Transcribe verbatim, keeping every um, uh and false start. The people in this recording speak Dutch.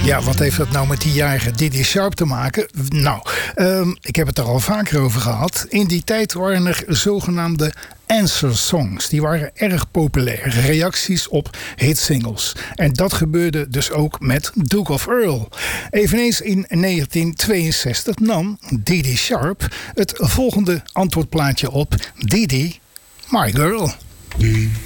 Ja, wat heeft dat nou met die jarige Didi Sharp te maken? Nou, um, ik heb het er al vaker over gehad. In die tijd waren er zogenaamde answer songs. Die waren erg populair. Reacties op hitsingles. En dat gebeurde dus ook met Duke of Earl. Eveneens in negentien tweeënzestig nam Didi Sharp het volgende antwoordplaatje op Didi, My Girl.